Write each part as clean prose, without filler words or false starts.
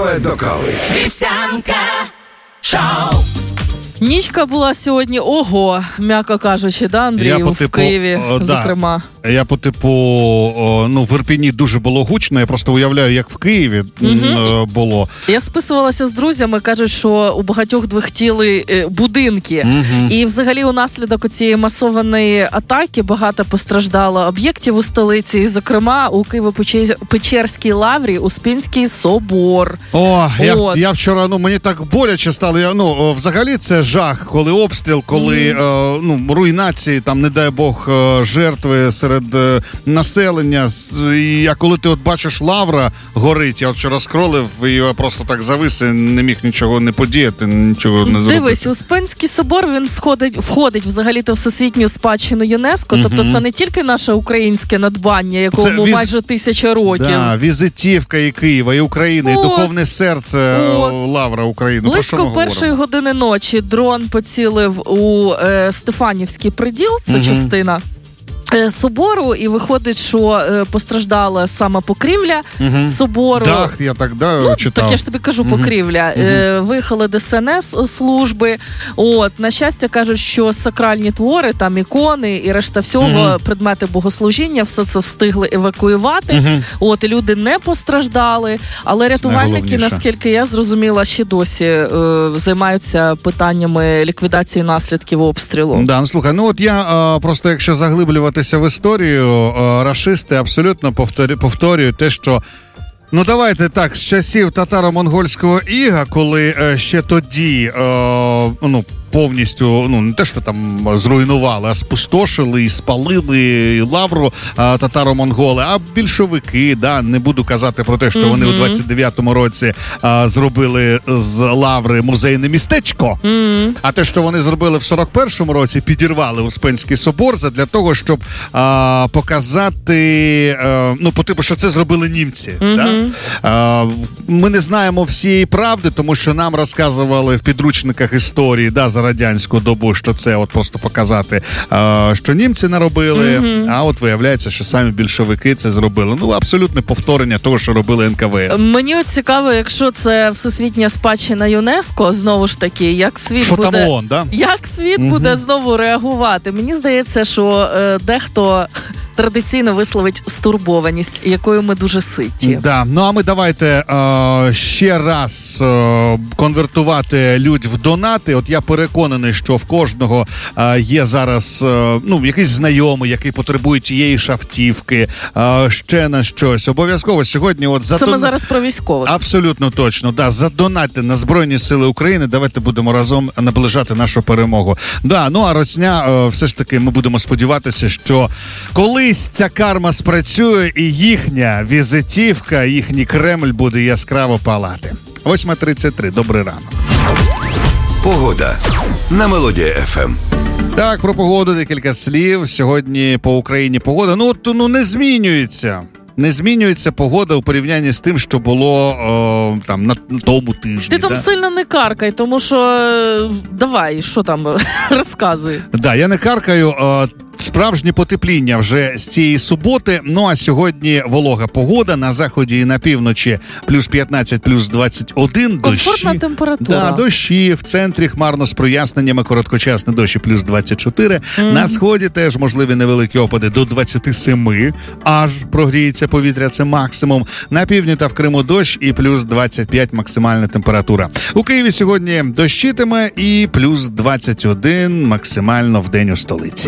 Ранкове до кави. Вівсянка шоу. Нічка була сьогодні, м'яко кажучи, да, Андрію, в Києві, зокрема. Я в Ірпіні дуже було гучно, я просто уявляю, як в Києві було. Я списувалася з друзями, кажуть, що у багатьох двихтіли будинки. І взагалі унаслідок цієї масованої атаки багато постраждало об'єктів у столиці, і зокрема у Києво-Печерській лаврі Успенський собор. Я вчора, мені так боляче стало, взагалі це жах, коли обстріл, коли руйнації, там, не дай Бог, жертви серед населення. А коли ти бачиш, лавра горить, я вчора скролив і просто так завис, і не міг нічого не подіяти, нічого не зробити. Дивись, Успенський собор, він входить взагалі-то в Всесвітню спадщину ЮНЕСКО, тобто це не тільки наше українське надбання, якому майже 1000 років. Да, візитівка і Києва, і України, і духовне серце лавра України. Близько 1:00 години ночі дрон поцілив у Стефанівський приділ, це частина собору, і виходить, що постраждала саме покрівля собору. Дах, я так читав. Так я ж тобі кажу, покрівля. Виїхали ДСНС служби. На щастя, кажуть, що сакральні твори, там ікони і решта всього, предмети богослужіння, все це встигли евакуювати. І люди не постраждали, але рятувальники, наскільки я зрозуміла, ще досі займаються питаннями ліквідації наслідків обстрілу. Да, слухай, я просто, якщо заглиблюватися в історію, рашисти абсолютно повторюють те, що давайте так, з часів татаро-монгольського іга, коли ще тоді повністю, не те, що там зруйнували, а спустошили і спалили лавру татаро-монголи, а більшовики, не буду казати про те, що вони у 29-му році зробили з лаври музейне містечко, а те, що вони зробили в 41-му році, підірвали Успенський собор для того, щоб показати, що це зробили німці. Ми не знаємо всієї правди, тому що нам розказували в підручниках історії, за радянську добу, що це просто показати, що німці наробили, а виявляється, що самі більшовики це зробили. Абсолютне повторення того, що робили НКВС. Мені цікаво, якщо це Всесвітня спадщина ЮНЕСКО, знову ж таки, як світ буде знову реагувати. Мені здається, що дехто традиційно висловить стурбованість, якою ми дуже ситі. Да. А ми давайте ще раз конвертувати людь в донати. Я переконаний, що в кожного є зараз якийсь знайомий, який потребує тієї шавтівки, ще на щось. Обов'язково сьогодні Це ми зараз про військових. Абсолютно точно. Задонатьте на Збройні Сили України. Давайте будемо разом наближати нашу перемогу. А росня, все ж таки, ми будемо сподіватися, що колись ця карма спрацює і їхня візитівка, їхній Кремль буде яскраво палати. 8:33. Добрий ранок. Погода на Мелодія ФМ. Так, про погоду декілька слів. Сьогодні по Україні погода, не змінюється. Не змінюється погода у порівнянні з тим, що було на тому тижні. Ти там сильно не каркай, тому що давай, що там, розказуй. Я не каркаю. Справжнє потепління вже з цієї суботи, а сьогодні волога погода, на заході і на півночі плюс 15, плюс 21, комфортна дощі. Температура. Дощі, в центрі хмарно з проясненнями, короткочасні дощі плюс 24, на сході теж можливі невеликі опади до 27, аж прогріється повітря, це максимум, на півдні та в Криму дощ і плюс 25 максимальна температура. У Києві сьогодні дощитиме і плюс 21 максимально в день у столиці.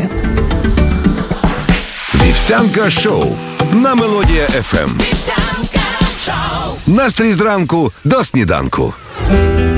Вівсянка шоу на Мелодія ФМ. Настрій зранку до сніданку.